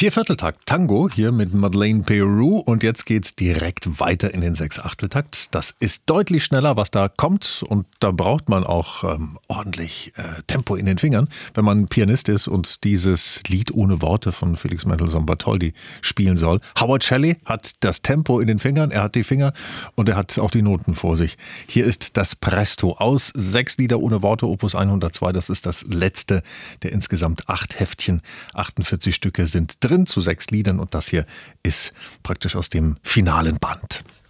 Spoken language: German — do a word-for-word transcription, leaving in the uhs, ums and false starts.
Viervierteltakt Tango hier mit Madeleine Peru und jetzt geht's direkt weiter in den Sechsachteltakt. Das ist deutlich schneller, was da kommt und da braucht man auch ähm, ordentlich äh, Tempo in den Fingern, wenn man Pianist ist und dieses Lied ohne Worte von Felix Mendelssohn Bartholdy spielen soll. Howard Shelley hat das Tempo in den Fingern, er hat die Finger und er hat auch die Noten vor sich. Hier ist das Presto aus sechs Lieder ohne Worte, Opus hundertzwei. Das ist das letzte der insgesamt acht Heftchen. achtundvierzig Stücke sind drin zu sechs Liedern und das hier ist praktisch aus dem finalen Band.